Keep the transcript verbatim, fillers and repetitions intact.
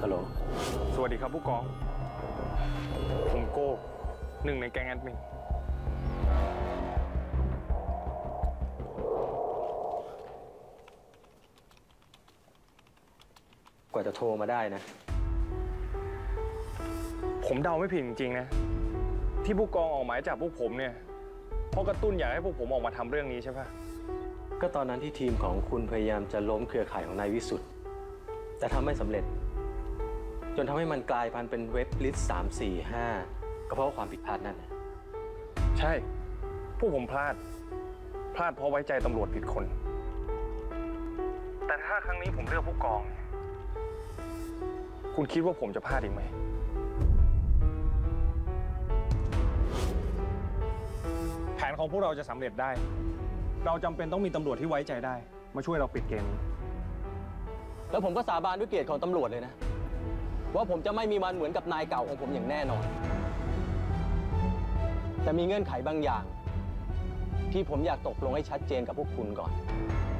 ฮัลโหลสวัสดีครับผู้กองผมโก้หนึ่งในแก๊งแอดมินกว่าจะโทรมาได้นะผมเดาไม่ผิดจริงๆนะที่ผู้กองออกหมายจับพวกผมเนี่ยเพราะกระตุ้นอยากให้พวกผมออกมาทำเรื่องนี้ใช่ปะก็ตอนนั้นที่ทีมของคุณพยายามจะล้มเครือข่ายของนายวิสุทธ์แต่ทำไม่สำเร็จจนทำให้มันกลายพันธุ์เป็นเว็บลิสต์สามสี่ห้าก็เพราะความผิดพลาดนั่นใช่พวกผมพลาดพลาดเพราะไว้ใจตำรวจผิดคนแต่ถ้าครั้งนี้ผมเลือกผู้กองคุณคิดว่าผมจะพลาดอีกไหมแผนของพวกเราจะสำเร็จได้เราจำเป็นต้องมีตำรวจที่ไว้ใจได้มาช่วยเราปิดเกมนี้แล้วผมก็สาบานด้วยเกียรติของตำรวจเลยนะว่าผมจะไม่มีวันเหมือนกับนายเก่าของผมอย่างแน่นอนแต่มีเงื่อนไขบางอย่างที่ผมอยากตกลงให้ชัดเจนกับพวกคุณก่อน